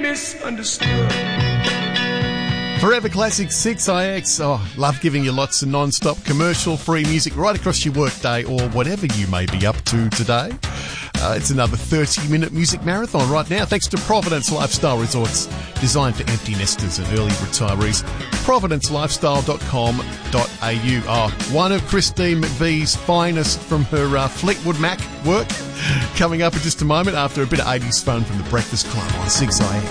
misunderstood. Forever Classic 6IX. Oh, love giving you lots of non-stop commercial-free music right across your workday or whatever you may be up to today. It's another 30-minute music marathon right now, thanks to Providence Lifestyle Resorts, designed for empty nesters and early retirees. ProvidenceLifestyle.com.au. Oh, one of Christine McVie's finest from her Fleetwood Mac work, coming up in just a moment after a bit of 80s fun from the Breakfast Club on 6IX.